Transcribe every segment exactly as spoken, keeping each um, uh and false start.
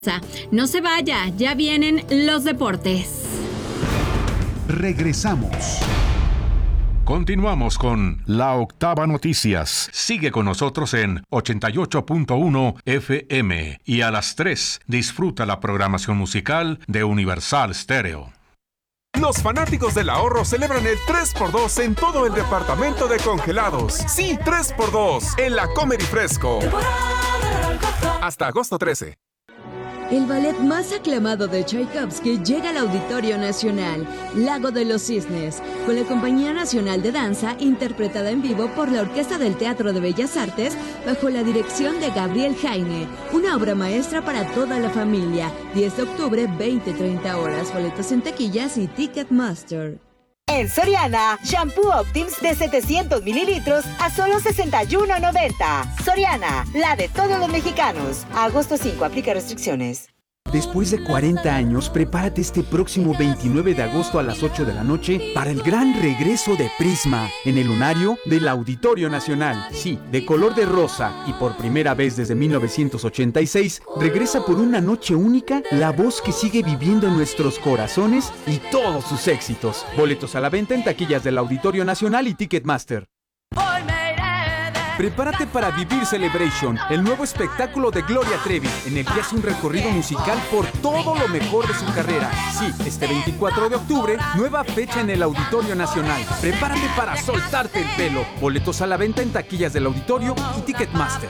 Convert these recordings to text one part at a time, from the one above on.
No se vaya, ya vienen los deportes. Regresamos. Continuamos con La Octava Noticias. Sigue con nosotros en ochenta y ocho punto uno F M y a las tres disfruta la programación musical de Universal Stereo. Los fanáticos del ahorro celebran el tres por dos en todo el departamento de congelados. Sí, tres por dos en la Comer y Fresco. Hasta agosto trece. El ballet más aclamado de Tchaikovsky llega al Auditorio Nacional, Lago de los Cisnes, con la Compañía Nacional de Danza, interpretada en vivo por la Orquesta del Teatro de Bellas Artes, bajo la dirección de Gabriel Jaime. Una obra maestra para toda la familia. diez de octubre, veinte treinta horas. Boletos en taquillas y Ticketmaster. En Soriana, shampoo Optims de setecientos mililitros a solo sesenta y uno noventa. Soriana, la de todos los mexicanos. A agosto cinco, aplica restricciones. Después de cuarenta años, prepárate este próximo veintinueve de agosto a las ocho de la noche para el gran regreso de Prisma en el lunario del Auditorio Nacional. Sí, de color de rosa y por primera vez desde mil novecientos ochenta y seis, regresa por una noche única la voz que sigue viviendo en nuestros corazones y todos sus éxitos. Boletos a la venta en taquillas del Auditorio Nacional y Ticketmaster. Prepárate para vivir Celebration, el nuevo espectáculo de Gloria Trevi, en el que hace un recorrido musical por todo lo mejor de su carrera. Sí, este veinticuatro de octubre, nueva fecha en el Auditorio Nacional. Prepárate para soltarte el pelo. Boletos a la venta en taquillas del Auditorio y Ticketmaster.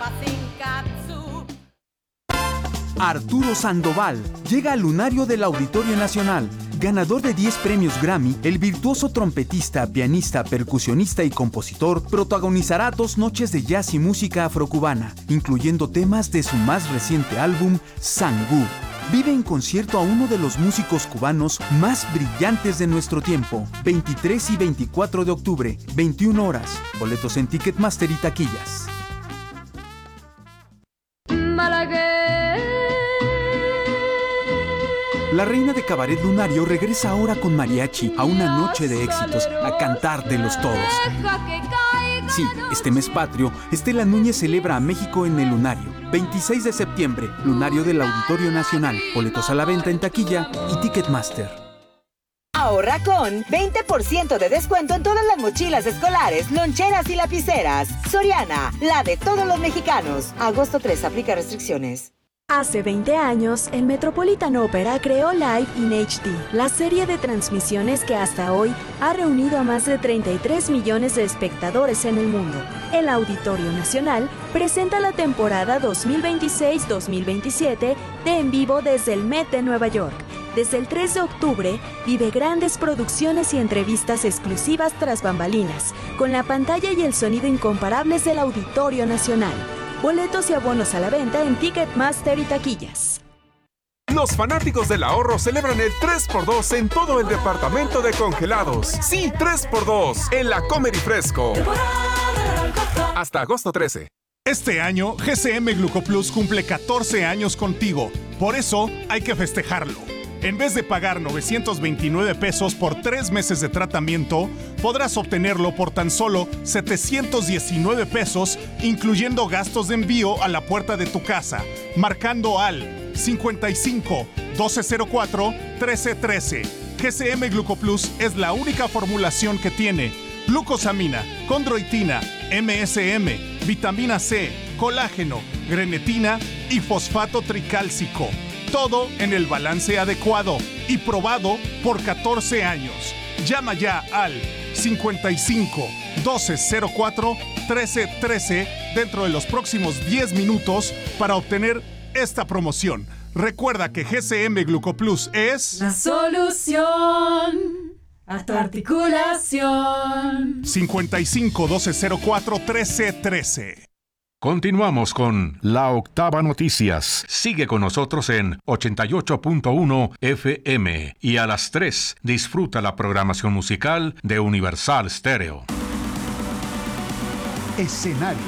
Arturo Sandoval llega al lunario del Auditorio Nacional. Ganador de diez premios Grammy, el virtuoso trompetista, pianista, percusionista y compositor protagonizará dos noches de jazz y música afrocubana, incluyendo temas de su más reciente álbum, Sangú. Vive en concierto a uno de los músicos cubanos más brillantes de nuestro tiempo. veintitrés y veinticuatro de octubre, veintiuna horas. Boletos en Ticketmaster y taquillas. La reina de cabaret lunario regresa ahora con mariachi a una noche de éxitos, a cantártelos todos. Sí, este mes patrio, Estela Núñez celebra a México en el lunario. veintiséis de septiembre, lunario del Auditorio Nacional. Boletos a la venta en taquilla y Ticketmaster. Ahorra con veinte por ciento de descuento en todas las mochilas escolares, loncheras y lapiceras. Soriana, la de todos los mexicanos. agosto tres, aplica restricciones. Hace veinte años, el Metropolitan Opera creó Live in H D, la serie de transmisiones que hasta hoy ha reunido a más de treinta y tres millones de espectadores en el mundo. El Auditorio Nacional presenta la temporada dos mil veintiséis dos mil veintisiete de En Vivo desde el Met de Nueva York. Desde el tres de octubre, vive grandes producciones y entrevistas exclusivas tras bambalinas, con la pantalla y el sonido incomparables del Auditorio Nacional. Boletos y abonos a la venta en Ticketmaster y taquillas. Los fanáticos del ahorro celebran el tres por dos en todo el departamento de congelados. Sí, tres por dos en la Comer y Fresco. Hasta agosto trece. Este año, G C M Glucoplus cumple catorce años contigo. Por eso, hay que festejarlo. En vez de pagar novecientos veintinueve pesos por tres meses de tratamiento, podrás obtenerlo por tan solo setecientos diecinueve pesos, incluyendo gastos de envío a la puerta de tu casa, marcando al cincuenta y cinco, doce cero cuatro, trece trece. G C M Glucoplus es la única formulación que tiene glucosamina, condroitina, M S M, vitamina C, colágeno, grenetina y fosfato tricálcico. Todo en el balance adecuado y probado por catorce años. Llama ya al cincuenta y cinco, doce cero cuatro, trece trece dentro de los próximos diez minutos para obtener esta promoción. Recuerda que G C M Glucoplus es la solución a tu articulación. cincuenta y cinco, doce cero cuatro, trece trece. Continuamos con La Octava Noticias. Sigue con nosotros en ochenta y ocho punto uno F M y a las tres disfruta la programación musical de Universal Stereo. Escenarios.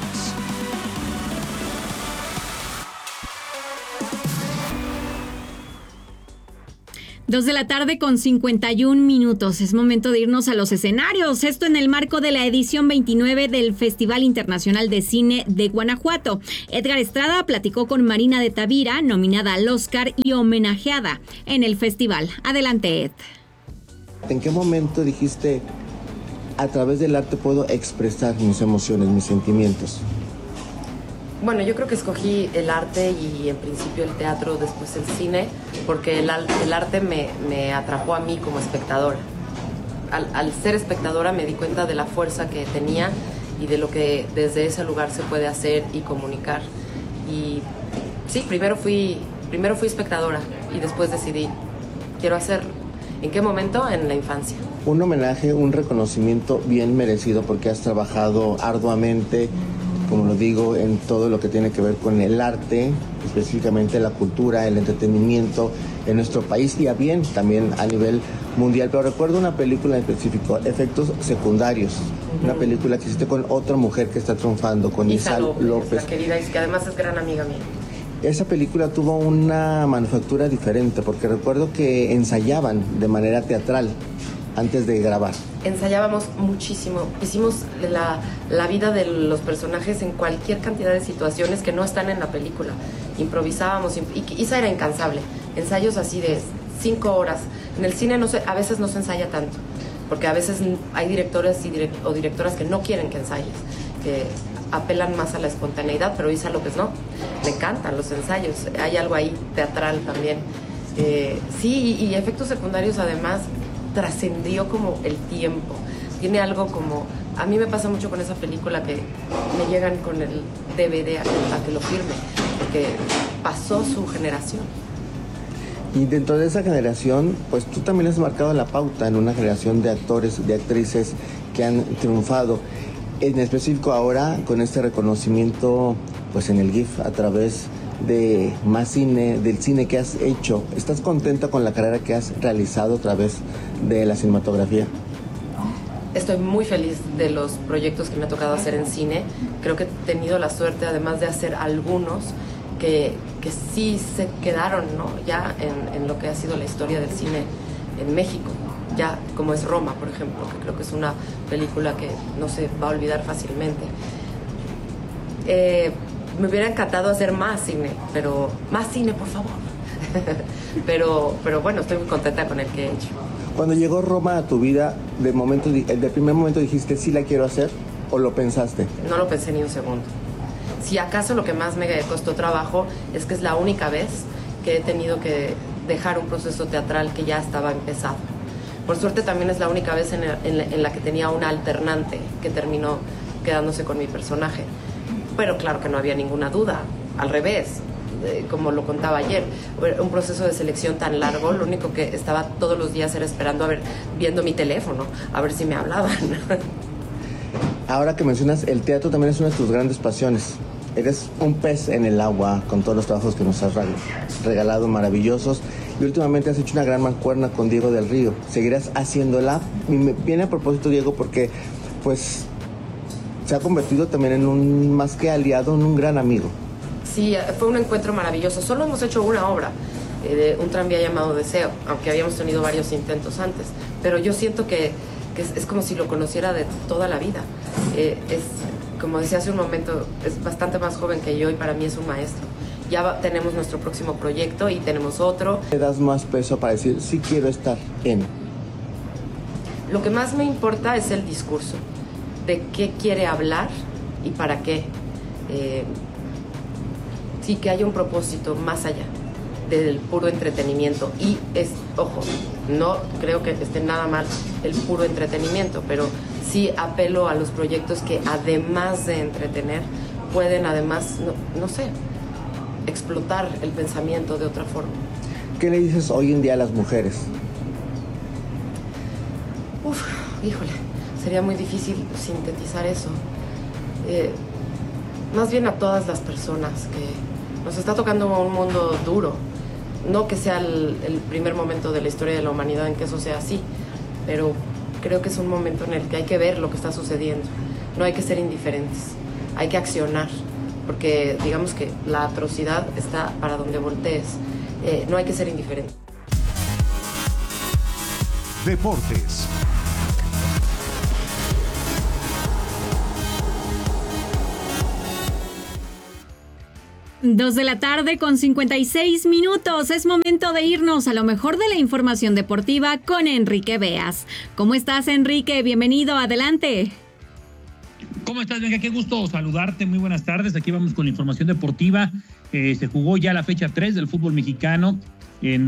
Dos de la tarde con cincuenta y un minutos. Es momento de irnos a los escenarios. Esto en el marco de la edición veintinueve del Festival Internacional de Cine de Guanajuato. Edgar Estrada platicó con Marina de Tavira, nominada al Oscar y homenajeada en el festival. Adelante, Ed. ¿En qué momento dijiste, a través del arte puedo expresar mis emociones, mis sentimientos? Bueno, yo creo que escogí el arte y en principio el teatro, después el cine, porque el, el arte me, me atrapó a mí como espectadora. Al, al ser espectadora me di cuenta de la fuerza que tenía y de lo que desde ese lugar se puede hacer y comunicar. Y sí, primero fui, primero fui espectadora y después decidí, quiero hacerlo. ¿En qué momento? En la infancia. Un homenaje, un reconocimiento bien merecido porque has trabajado arduamente, como lo digo, en todo lo que tiene que ver con el arte, específicamente la cultura, el entretenimiento en nuestro país y a bien también a nivel mundial. Pero recuerdo una película en específico, Efectos Secundarios, uh-huh. Una película que hiciste con otra mujer que está triunfando, con Isa López, López. La querida, y que además es gran amiga mía. Esa película tuvo una manufactura diferente porque recuerdo que ensayaban de manera teatral antes de grabar. Ensayábamos muchísimo, hicimos la, la vida de los personajes en cualquier cantidad de situaciones que no están en la película. Improvisábamos, y Isa era incansable, ensayos así de cinco horas. En el cine no se, a veces no se ensaya tanto, porque a veces hay directores y direct, o directoras que no quieren que ensayes, que apelan más a la espontaneidad, pero Isa López no, le encantan los ensayos, hay algo ahí teatral también. Eh, sí, y, y Efectos Secundarios además trascendió como el tiempo, tiene algo como, a mí me pasa mucho con esa película que me llegan con el D V D a, a que lo firme, porque pasó su generación. Y dentro de esa generación, pues tú también has marcado la pauta en una generación de actores, de actrices que han triunfado. En específico ahora, con este reconocimiento pues en el G I F a través de más cine, del cine que has hecho, ¿estás contenta con la carrera que has realizado a través de la cinematografía? Estoy muy feliz de los proyectos que me ha tocado hacer en cine. Creo que he tenido la suerte, además de hacer algunos, que, que sí se quedaron, ¿no? ya en, en lo que ha sido la historia del cine en México. Ya como es Roma, por ejemplo, que creo que es una película que no se va a olvidar fácilmente. Eh, me hubiera encantado hacer más cine, pero más cine, por favor. pero, pero bueno, estoy muy contenta con el que he hecho. Cuando llegó Roma a tu vida, de momento, de primer momento dijiste, ¿sí la quiero hacer? ¿O lo pensaste? No lo pensé ni un segundo. Si acaso lo que más me costó trabajo es que es la única vez que he tenido que dejar un proceso teatral que ya estaba empezado. Por suerte también es la única vez en, el, en, la, en la que tenía una alternante que terminó quedándose con mi personaje. Pero claro que no había ninguna duda, al revés, eh, como lo contaba ayer, un proceso de selección tan largo, lo único que estaba todos los días era esperando, a ver, viendo mi teléfono, a ver si me hablaban. Ahora que mencionas, el teatro también es una de tus grandes pasiones. Eres un pez en el agua con todos los trabajos que nos has regalado, maravillosos. Y últimamente has hecho una gran mancuerna con Diego del Río. ¿Seguirás haciéndola? Y me viene a propósito, Diego, porque pues se ha convertido también en un, más que aliado, en un gran amigo. Sí, fue un encuentro maravilloso. Solo hemos hecho una obra, eh, de un tranvía llamado Deseo, aunque habíamos tenido varios intentos antes. Pero yo siento que, que es, es como si lo conociera de toda la vida. Eh, es, como decía hace un momento, es bastante más joven que yo y para mí es un maestro. Ya va, tenemos nuestro próximo proyecto y tenemos otro. ¿Te das más peso para decir, sí quiero estar en? Lo que más me importa es el discurso, de qué quiere hablar y para qué. Eh, sí, que haya un propósito más allá del puro entretenimiento. Y es, ojo, no creo que esté nada mal el puro entretenimiento, pero sí apelo a los proyectos que además de entretener, pueden además, no, no sé, explotar el pensamiento de otra forma. ¿Qué le dices hoy en día a las mujeres? Uf, híjole, sería muy difícil sintetizar eso. Eh, más bien a todas las personas que nos está tocando un mundo duro. No que sea el, el primer momento de la historia de la humanidad en que eso sea así, pero creo que es un momento en el que hay que ver lo que está sucediendo. No hay que ser indiferentes, hay que accionar. Porque digamos que la atrocidad está para donde voltees. Eh, no hay que ser indiferente. Deportes. Dos de la tarde con cincuenta y seis minutos. Es momento de irnos a lo mejor de la información deportiva con Enrique Beas. ¿Cómo estás, Enrique? Bienvenido, adelante. ¿Cómo estás, Venga? Qué gusto saludarte. Muy buenas tardes. Aquí vamos con la información deportiva. Eh, se jugó ya la fecha tres del fútbol mexicano, en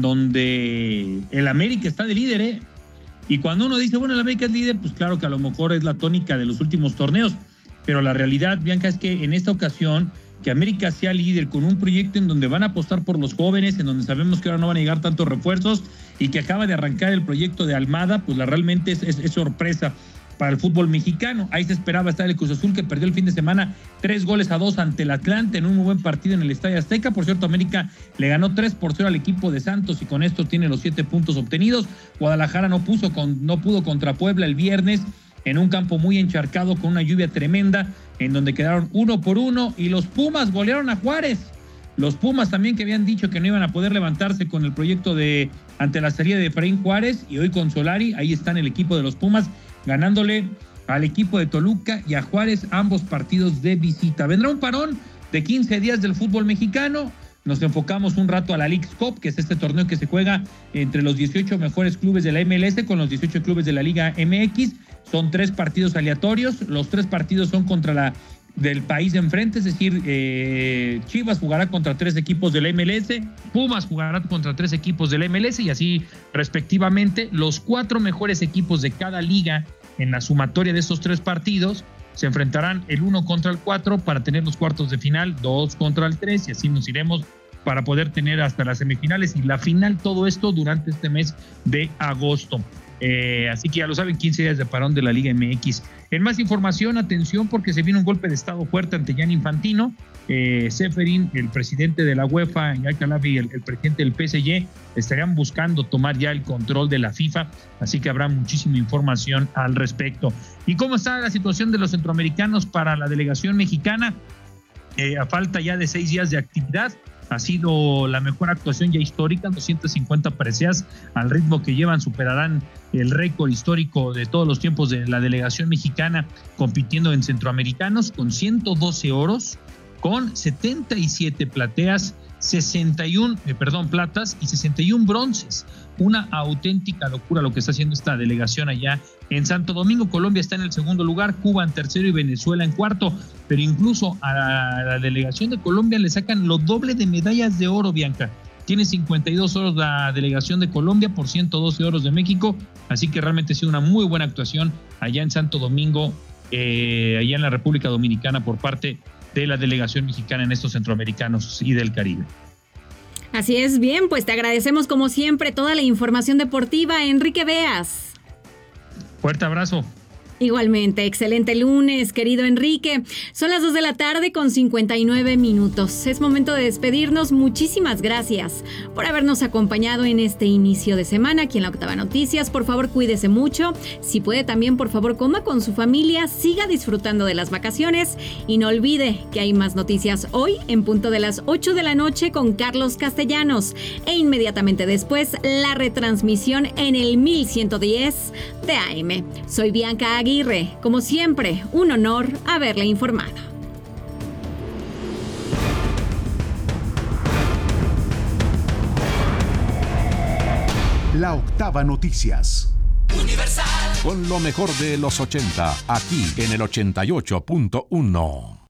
donde el América está de líder, ¿eh? Y cuando uno dice, bueno, el América es líder, pues claro que a lo mejor es la tónica de los últimos torneos. Pero la realidad, Bianca, es que en esta ocasión, que América sea líder con un proyecto en donde van a apostar por los jóvenes, en donde sabemos que ahora no van a llegar tantos refuerzos y que acaba de arrancar el proyecto de Almada, pues la realmente es, es, es sorpresa para el fútbol mexicano. Ahí se esperaba estar el Cruz Azul, que perdió el fin de semana tres goles a dos ante el Atlante en un muy buen partido en el Estadio Azteca. Por cierto, América le ganó tres por cero al equipo de Santos y con esto tiene los siete puntos obtenidos. Guadalajara no, puso con, no pudo contra Puebla el viernes en un campo muy encharcado con una lluvia tremenda, en donde quedaron uno por uno, y los Pumas golearon a Juárez. Los Pumas también, que habían dicho que no iban a poder levantarse con el proyecto de ante la salida de Efraín Juárez, y hoy con Solari, ahí están el equipo de los Pumas, ganándole al equipo de Toluca y a Juárez ambos partidos de visita. Vendrá un parón de quince días del fútbol mexicano. Nos enfocamos un rato a la Leagues Cup, que es este torneo que se juega entre los dieciocho mejores clubes de la M L S con los dieciocho clubes de la Liga M X. Son tres partidos aleatorios. Los tres partidos son contra la del país de enfrente, es decir, eh, Chivas jugará contra tres equipos de la M L S, Pumas jugará contra tres equipos de la M L S y así respectivamente. Los cuatro mejores equipos de cada liga en la sumatoria de estos tres partidos se enfrentarán el uno contra el cuatro para tener los cuartos de final, dos contra el tres, y así nos iremos para poder tener hasta las semifinales y la final, todo esto durante este mes de agosto. Eh, así que ya lo saben, quince días de parón de la Liga M X. En más información, atención, porque se viene un golpe de estado fuerte ante Gianni Infantino. Eh, Ceferin, el presidente de la UEFA, y Al-Khelaïfi, el, el presidente del P S G, estarían buscando tomar ya el control de la FIFA, así que habrá muchísima información al respecto. ¿Y cómo está la situación de los centroamericanos para la delegación mexicana? Eh, a falta ya de seis días de actividad, ha sido la mejor actuación ya histórica, doscientas cincuenta preseas al ritmo que llevan, superarán el récord histórico de todos los tiempos de la delegación mexicana compitiendo en centroamericanos, con ciento doce oros, con setenta y siete plateas, sesenta y uno, eh, perdón, platas y sesenta y uno bronces. Una auténtica locura lo que está haciendo esta delegación allá en Santo Domingo. Colombia está en el segundo lugar, Cuba en tercero y Venezuela en cuarto, pero incluso a la, a la delegación de Colombia le sacan lo doble de medallas de oro, Bianca. Tiene cincuenta y dos oros la delegación de Colombia por ciento doce oros de México, así que realmente ha sido una muy buena actuación allá en Santo Domingo, eh, allá en la República Dominicana por parte de la delegación mexicana en estos centroamericanos y del Caribe. Así es, bien, pues te agradecemos como siempre toda la información deportiva, Enrique Beas. Fuerte abrazo. Igualmente, excelente lunes, querido Enrique. Son las dos de la tarde con cincuenta y nueve minutos. Es momento de despedirnos. Muchísimas gracias por habernos acompañado en este inicio de semana aquí en La Octava Noticias. Por favor, cuídese mucho. Si puede también, por favor, coma con su familia, siga disfrutando de las vacaciones y no olvide que hay más noticias hoy en punto de las ocho de la noche con Carlos Castellanos e inmediatamente después la retransmisión en el mil ciento diez de A M. Soy Bianca Aguirre. Como siempre, un honor haberle informado. La Octava Noticias. Universal. Con lo mejor de los ochenta, aquí en el ochenta y ocho punto uno.